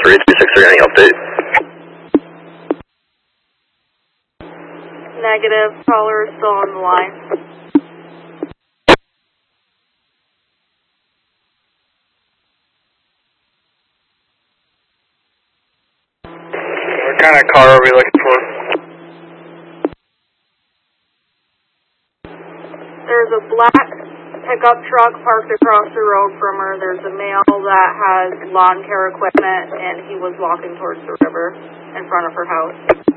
3263, any update? Negative, caller is still on the line. What kind of car are we looking for? There's a black pickup truck parked across the road from her. There's a male that has lawn care equipment, and he was walking towards the river in front of her house.